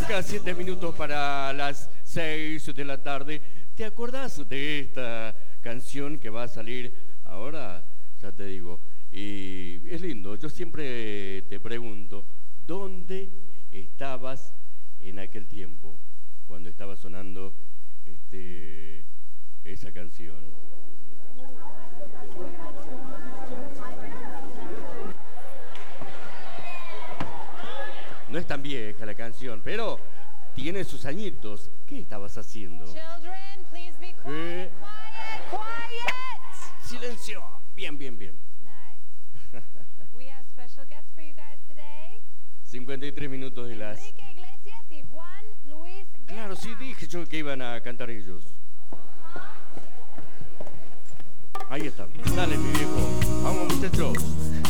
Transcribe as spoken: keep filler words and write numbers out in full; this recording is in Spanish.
Faltan siete minutos para las seis de la tarde. ¿Te acordás de esta canción que va a salir ahora? Ya te digo. Y es lindo. Yo siempre te pregunto, ¿dónde estabas en aquel tiempo cuando estaba sonando este, esa canción? No es tan vieja la canción, pero tiene sus añitos. ¿Qué estabas haciendo? Children, please be quiet, quiet, quiet. Silencio. Bien, bien, bien. Nice. We have special guests for you guys today. cincuenta y tres minutos de las... Enrique Iglesias y Juan Luis Guerra. Claro, sí dije yo que iban a cantar ellos. Ahí está. Dale, mi viejo. Vamos, muchachos.